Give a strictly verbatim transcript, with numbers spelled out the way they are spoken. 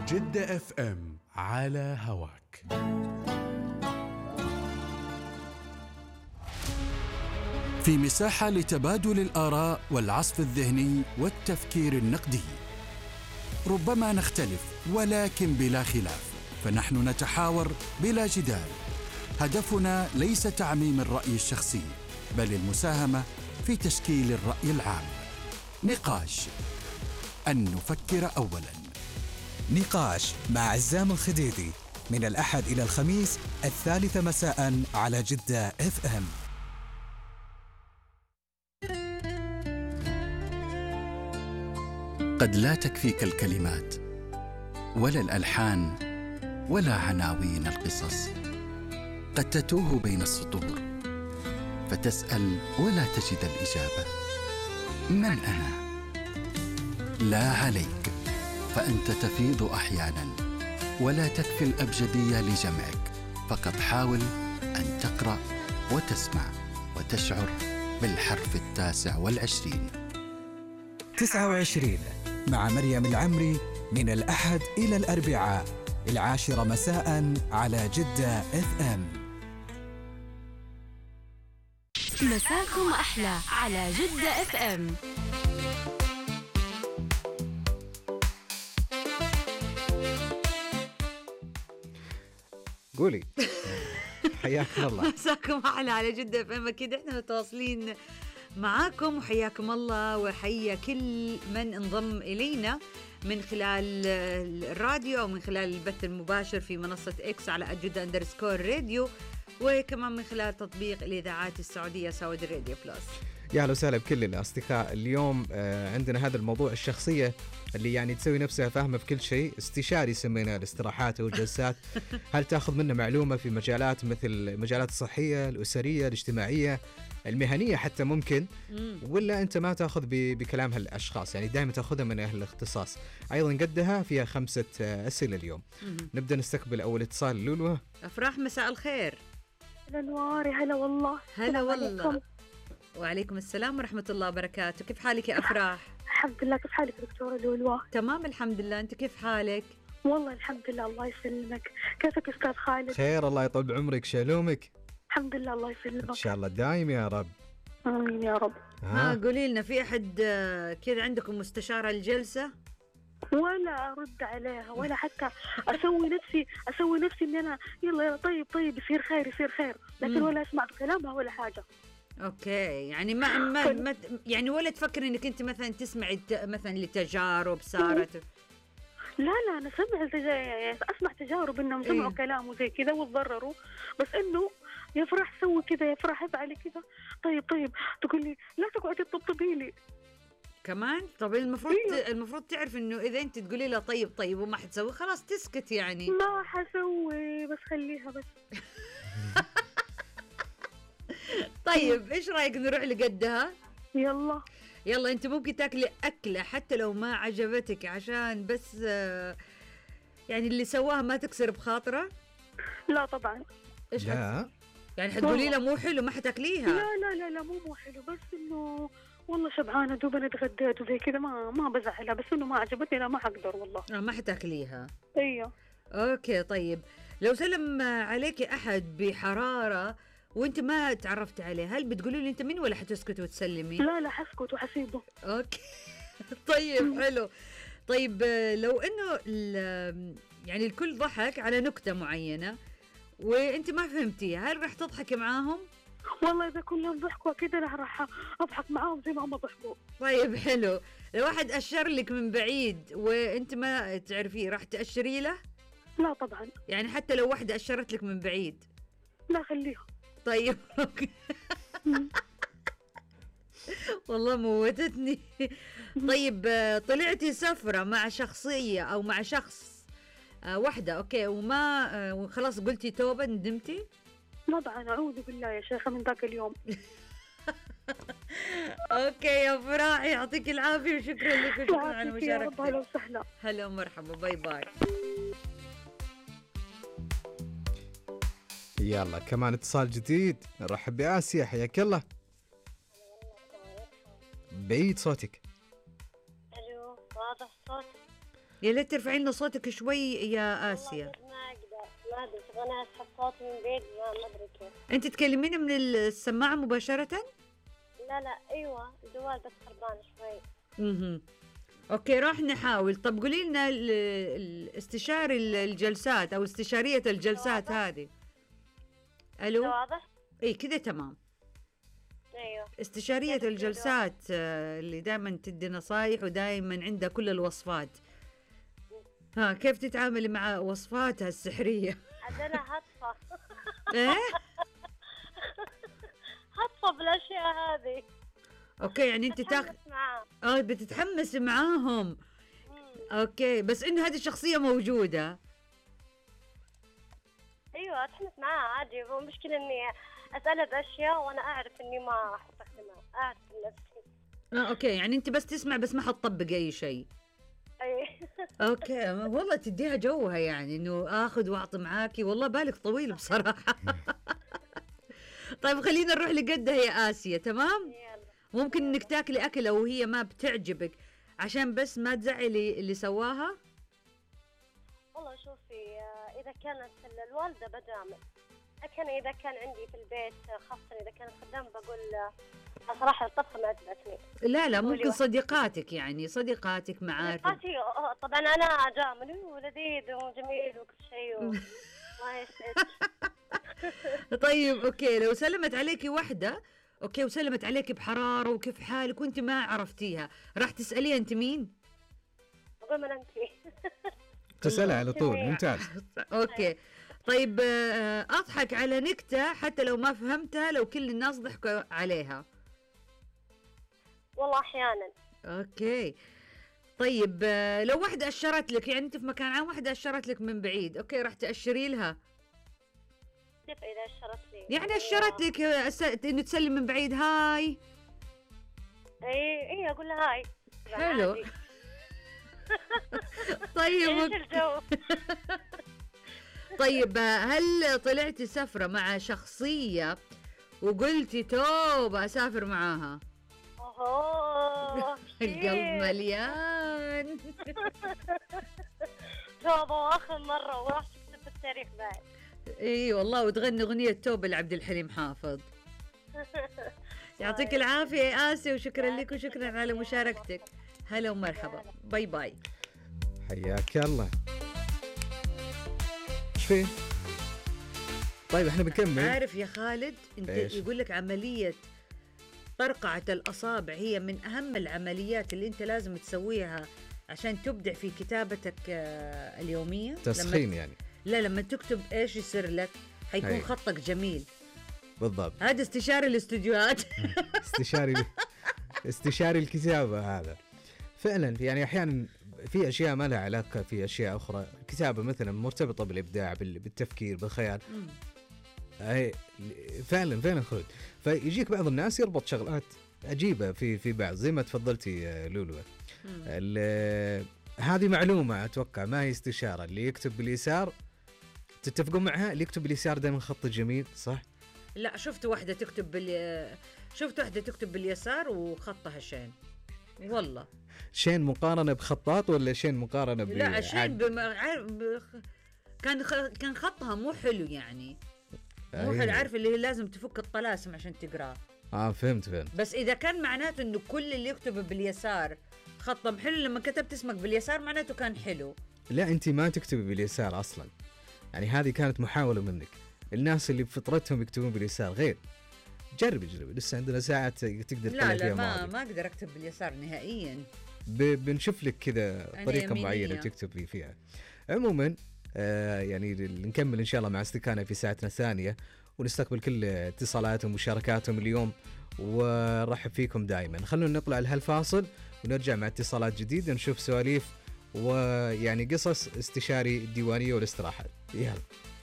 جدة اف ام على هواك. في مساحة لتبادل الآراء والعصف الذهني والتفكير النقدي. ربما نختلف ولكن بلا خلاف، فنحن نتحاور بلا جدال. هدفنا ليس تعميم الرأي الشخصي، بل المساهمة في تشكيل الرأي العام. نقاش، أن نفكر أولاً. نقاش مع عزام الخديدي من الأحد إلى الخميس الثالثة مساء على جدة اف ام. قد لا تكفيك الكلمات ولا الألحان ولا عناوين القصص. قد تتوه بين السطور فتسأل ولا تجد الإجابة. من أنا؟ لا عليك، فأنت تفيض أحياناً ولا تكفي الأبجدية لجمعك. فقط حاول أن تقرأ وتسمع وتشعر بالحرف التاسع والعشرين. تسعة وعشرين مع مريم العمري من الأحد إلى الأربعاء العاشرة مساء على جدة اف ام. مساكم أحلى على جدة اف ام. قولي. حياكم الله. مساكم احلى على جدة اف ام. اكيد احنا متواصلين معاكم وحياكم الله، وحيا كل من انضم الينا من خلال الراديو او من خلال البث المباشر في منصة اكس على جدة اندرسكور راديو، وكمان من خلال تطبيق الاذاعات السعودية سعود الراديو بلس. يا اهلا وسهلا بكل الاصدقاء. اليوم آه عندنا هذا الموضوع، الشخصيه اللي يعني تسوي نفسها فاهمه في كل شيء. استشاري سمينا الاستراحات والجلسات. هل تاخذ منه معلومه في مجالات مثل المجالات الصحيه، الاسريه، الاجتماعيه، المهنيه حتى ممكن، ولا انت ما تاخذ بكلام هالاشخاص، يعني دائما تاخذها من اهل الاختصاص. ايضا قدها فيها خمسه اسئله اليوم. نبدا نستقبل اول اتصال. لولو. افراح، مساء الخير. هلا نواري. هلا والله. هلا والله. وعليكم السلام ورحمة الله وبركاته. كيف حالك يا أفراح؟ الحمد لله. كيف حالك دكتورة لولو؟ تمام الحمد لله. أنت كيف حالك؟ والله الحمد لله الله يسلمك. كيفك أستاذ خالد؟ خير الله يطول بعمرك. شالومك؟ الحمد لله الله يسلمك. إن شاء الله دايم يا رب. آمين يا رب. ها قولي لنا، في أحد كذا عندكم مستشارة الجلسة؟ ولا أرد عليها ولا حتى أسوي نفسي أسوي نفسي إن أنا يلا يلا طيب طيب يصير خير يصير خير، لكن ولا أسمع بكلامها ولا حاجة. اوكي، يعني ما ما, ما يعني ولا تفكر انك انت مثلا تسمعي مثلا لتجارب صارت؟ لا لا انا سمع اسمع تجارب انهم سمعوا إيه؟ كلام وزي كذا وتضرروا، بس انه يا فرح سوي كذا، يا فرح افعلي كذا. طيب طيب تقول لي لا تقعدي تطبطبي لي كمان. طب المفروض إيه؟ المفروض تعرف انه اذا انت تقولي لها طيب طيب وما حتسوي خلاص تسكت يعني. ما حسوي بس خليها بس. طيب ايش رايك نروح لقدها؟ يلا يلا. انت ممكن تاكلي اكله حتى لو ما عجبتك عشان بس يعني اللي سواها ما تكسر بخاطره؟ لا طبعا. ايش لا يعني حتقولي لها مو حلو ما حتاكليها؟ لا لا لا لا مو مو حلو، بس انه والله شبعانه دوبنا اتغديت وزي كذا، ما ما بزعلها، بس انه ما عجبتني لا ما حقدر والله. اه ما حتاكليها. ايوه اوكي. طيب لو سلم عليكي احد بحراره وانت ما تعرفت عليه، هل بتقولي لي انت مين ولا حتسكت وتسلمي؟ لا لا حسكت وحسيبه. اوكي. طيب حلو. طيب لو انه يعني الكل ضحك على نكته معينه وانت ما فهمتيها، هل راح تضحكي معاهم؟ والله اذا كلهم ضحكوا كده انا راح اضحك معاهم زي ما هم ضحكوا. طيب حلو. لو واحد اشر لك من بعيد وانت ما تعرفيه، راح تاشري له؟ لا طبعا. يعني حتى لو واحده اشرت لك من بعيد؟ لا خليها. طيب اوكي. والله موتتني. طيب طلعتي سفرة مع شخصية او مع شخص آه واحدة اوكي وما آه وخلاص قلتي توبة ندمتي؟ طبعا اعوذ بالله يا شيخة من ذاك اليوم. اوكي يا فراح، يعطيك العافية وشكرا لك وشكرا على مشاركتك. هلا وسهلا. هلا ومرحبا. باي باي. يلا كمان اتصال جديد. نرحب بآسيا. حياك الله. بعيد صوتك. الو واضح صوت. يا ليت ترفعي لنا صوتك شوي يا آسيا. ما اقدر ما ادري شغلانه اسحب صوتي من بعيد ما ادري كيف. انت تكلميني من السماعه مباشره؟ لا لا ايوه الجوال بس خربان شوي. اها اوكي راح نحاول. طب قولي لنا الاستشاري الجلسات او استشاريه الجلسات هذه. الو واضح؟ اي كذا تمام. ايوه استشاريه الجلسات اللي دائما تدي نصايح ودائما عندها كل الوصفات. ها كيف تتعاملي مع وصفاتها السحريه؟ عندنا هطفه. ايه هطفه بالاشياء هذه. اوكي يعني انت تاخ اه بتتحمسي معاهم. مم. اوكي بس انه هذه الشخصيه موجوده. ايوه اتحمس معاها عادي، هو المشكله اني اسالها باشياء وانا اعرف اني ما راح استخدمها، اعرف نفسي. اه اوكي يعني انت بس تسمع بس ما حتطبق اي شيء. اي اوكي والله تديها جوها يعني انه اخذ واعطي معاكي، والله بالك طويل بصراحه. طيب خلينا نروح لقدها يا آسيا. تمام. ممكن انك تاكلي اكله وهي ما بتعجبك عشان بس ما تزعلي اللي سواها؟ والله شوفي اذا كانت الوالده بجامل، لكن اذا كان عندي في البيت خاصه اذا كانت خدام بقول صراحه الطبخه ما عجبتني. لا لا ممكن صديقاتك يعني صديقاتك معارف. صديقاتي طبعا انا جامل ولذيذ وجميل وكل شيء و... ما يسعد. طيب اوكي لو سلمت عليكي وحده اوكي وسلمت عليكي بحراره وكيف حالك وانت ما عرفتيها، راح تساليها انت مين؟ بقول من انت. تسالها على طول. ممتاز. اوكي طيب اضحك على نكته حتى لو ما فهمتها لو كل الناس ضحكوا عليها. والله احيانا. اوكي طيب لو واحده اشرت لك، يعني انت في مكان عام واحده اشرت لك من بعيد، اوكي راح تاشري لها؟ كيف اذا اشرت لي؟ يعني اشرت لك انه تسلم من بعيد هاي. اي اي اقول لها هاي. حلو. طيب ايش الجو؟ طيب هل طلعتي سفرة مع شخصية وقلتي توب اسافر معاها؟ اوه القلب مليان. توب اخر مرة وراح تكتب في التاريخ بعد. اي والله وتغني اغنية توبة لعبد الحليم حافظ. يعطيك العافية يا آسيا وشكرا لك وشكرا على مشاركتك. هلا ومرحبا. باي باي. حياك الله. ايش فيه؟ طيب احنا بنكمل. عارف يا خالد انت إيش؟ يقول لك عملية طرقعة الأصابع هي من أهم العمليات اللي انت لازم تسويها عشان تبدع في كتابتك اليومية. تسخين يعني. لا لما تكتب ايش يصير لك حيكون هي. خطك جميل. بالضبط. هذا استشاري الاستديوهات. استشاري استشاري الكتابة هذا فعلا. يعني أحيانا في أشياء ما لها علاقة في أشياء أخرى. الكتابة مثلا مرتبطة بالإبداع بالتفكير بالخيال. أي فعلا فعلا خلود. فيجيك بعض الناس يربط شغلات عجيبة في في بعض زي ما تفضلتي لولو. هذه معلومة أتوقع ما هي استشارة. اللي يكتب باليسار تتفقون معها؟ اللي يكتب باليسار دائما خط جميل صح؟ لا شفت واحدة تكتب بال شفت واحدة تكتب باليسار وخطها شين. والله شين مقارنة بخطاط ولا شين مقارنة ب لا شين بم... ب... كان خ... كان خطها مو حلو يعني مو حلو. عارف اللي لازم تفك الطلاسم عشان تقراه. اه فهمت فهمت. بس إذا كان معناته إنه كل اللي يكتب باليسار خطهم حلو، لما كتبت اسمك باليسار معناته كان حلو. لا أنت ما تكتبي باليسار أصلا، يعني هذه كانت محاولة منك. الناس اللي بفطرتهم يكتبون باليسار غير. جربي جربي لسه عندنا ساعة تقدر لا لا ما ما أقدر أكتب باليسار نهائيا. ب... بنشوف لك كذا طريقة معينة تكتبي فيها. عموما آه يعني نكمل إن شاء الله مع أصدقائنا في ساعتنا الثانية ونستقبل كل اتصالاتهم ومشاركاتهم اليوم ونرحب فيكم دائما. خلونا نطلع لهالفاصل ونرجع مع اتصالات جديدة نشوف سواليف ويعني قصص استشاري الديوانية والاستراحات. يلا